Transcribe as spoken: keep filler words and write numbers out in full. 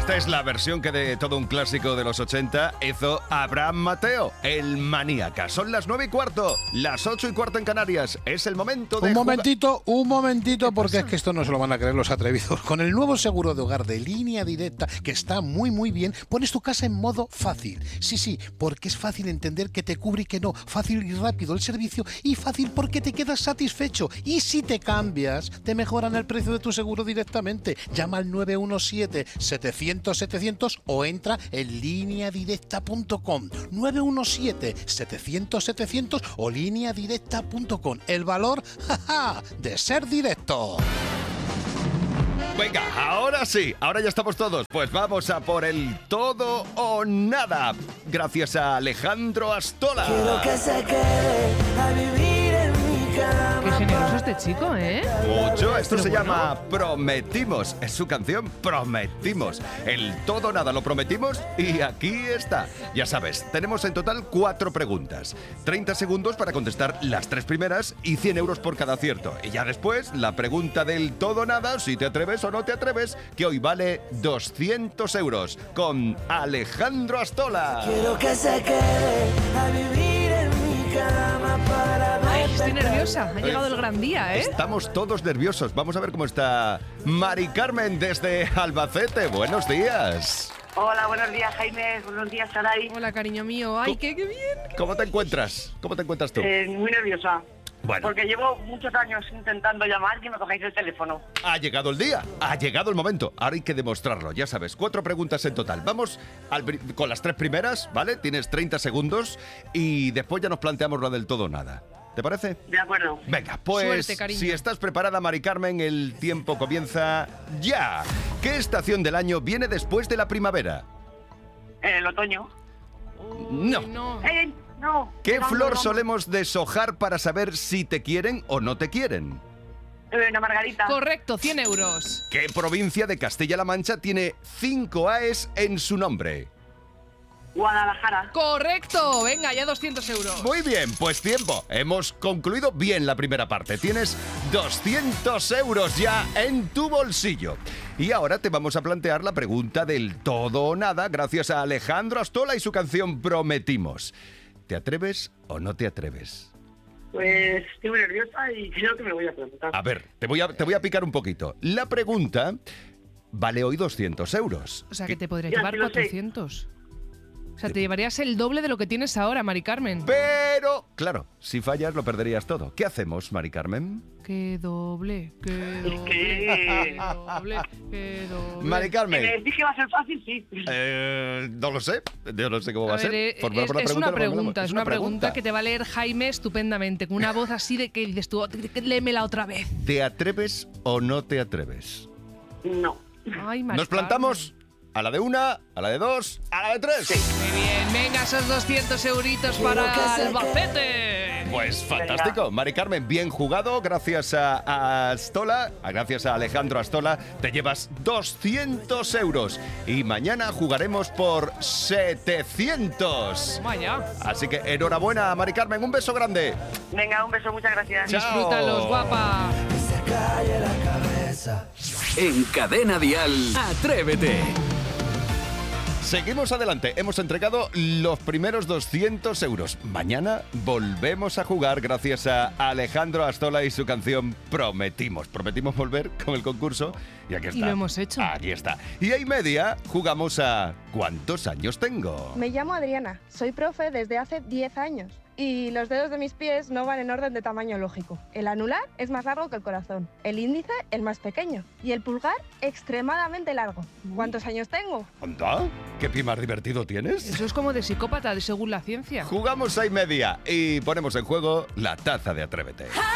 Esta es la versión que de todo un clásico de los ochenta hizo Abraham Mateo, el Maníaca. Son las nueve y cuarto, las ocho y cuarto en Canarias. Es el momento de Un momentito, jugar. un momentito, porque es que esto no se lo van a creer los atrevidos. Con el nuevo seguro de hogar de Línea Directa, que está muy muy bien, pones tu casa en modo fácil. Sí, sí, porque es fácil entender que te cubre y que no. Fácil y rápido el servicio y fácil porque te quedas satisfecho. Y si te cambias, te mejoran el precio de tu seguro directamente. Llama al nueve uno siete, setecientos, setecientos o entra en línea directa punto com. nueve uno siete, setecientos, setecientos o línea directa punto com. El valor, jaja, de ser directo. Venga, ahora sí, ahora ya estamos todos. Pues vamos a por el todo o nada. Gracias a Alejandro Astola. Quiero que se quede a vivir en mi cama. Qué generoso este chico, ¿eh? Mucho, esto Pero se bueno. llama Prometimos. Es su canción, Prometimos. El todo o nada lo prometimos y aquí está. Ya sabes, tenemos en total cuatro preguntas. treinta segundos para contestar las tres primeras y cien euros por cada acierto. Y ya después, la pregunta del todo o nada, si te atreves o no te atreves, que hoy vale doscientos euros con Alejandro Astola. Quiero que se quede a vivir en mi cama para Ay, estoy despertar. nerviosa. Ha llegado el gran día, ¿eh? Estamos todos nerviosos. Vamos a ver cómo está Mari Carmen desde Albacete. Buenos días. Hola, buenos días, Jaime. Buenos días, Saray. Hola, cariño mío. Ay, qué, qué bien. ¿Cómo te encuentras? ¿Cómo te encuentras tú? Eh, muy nerviosa. Bueno. Porque llevo muchos años intentando llamar y me cojáis el teléfono. Ha llegado el día, ha llegado el momento. Ahora hay que demostrarlo, ya sabes. Cuatro preguntas en total. Vamos al pri- con las tres primeras, ¿vale? Tienes treinta segundos y después ya nos planteamos lo del todo o nada. ¿Te parece? De acuerdo. Venga, pues Suerte, cariño. si estás preparada, Mari Carmen, el tiempo comienza ya. ¿Qué estación del año viene después de la primavera? En el otoño. No. Uy, no. ¡Eh! No. ¿Qué no, flor no, no. solemos deshojar para saber si te quieren o no te quieren? Eh, una margarita. Correcto, cien euros. ¿Qué provincia de Castilla-La Mancha tiene cinco Aes en su nombre? Guadalajara. Correcto. Venga, ya doscientos euros. Muy bien, pues tiempo. Hemos concluido bien la primera parte. Tienes doscientos euros ya en tu bolsillo. Y ahora te vamos a plantear la pregunta del todo o nada gracias a Alejandro Astola y su canción Prometimos. ¿Te atreves o no te atreves? Pues estoy muy nerviosa y creo que me voy a preguntar. A ver, te voy a, te voy a picar un poquito. La pregunta vale hoy doscientos euros. O sea, que te podrías Ya, llevar sí lo sé. cuatrocientos. O sea, te llevarías el doble de lo que tienes ahora, Mari Carmen. Pero, claro, si fallas lo perderías todo. ¿Qué hacemos, Mari Carmen? Qué doble, qué Es doble, que- qué doble, qué doble. Mari Si me Carmen. decís que va a ser fácil, sí. Eh, no lo sé, yo no sé cómo va A a ser. ver, eh, Formula es, por la es una lo formulamos. pregunta, es una pregunta que te va a leer Jaime estupendamente, con una voz así de que dices tú, léemela otra vez. ¿Te atreves o no te atreves? No. Ay, Mari Nos plantamos a la de una, a la de dos, a la de tres. Carmen. Muy bien, venga, esos doscientos euritos para que se Albacete. Pues fantástico. Mari Carmen, bien jugado. Gracias a, a Astola, a- gracias a Alejandro Astola, te llevas doscientos euros. Y mañana jugaremos por setecientos. Vaya, Así que enhorabuena, Mari Carmen. Un beso grande. Venga, un beso, muchas gracias. Chao. disfrútalos, guapa. Que se calle la cabeza. En Cadena Dial, Atrévete. Seguimos adelante. Hemos entregado los primeros doscientos euros. Mañana volvemos a jugar gracias a Alejandro Astola y su canción Prometimos. Prometimos volver con el concurso y aquí está. Y lo hemos hecho. Aquí está. Y ahí media jugamos a ¿cuántos años tengo? Me llamo Adriana, soy profe desde hace diez años y los dedos de mis pies no van en orden de tamaño lógico. El anular es más largo que el corazón, el índice el más pequeño y el pulgar extremadamente largo. ¿Cuántos años tengo? ¿Anda? ¿Qué pie más divertido tienes? Eso es como de psicópata, de según la ciencia. Jugamos a y media y ponemos en juego la taza de Atrévete.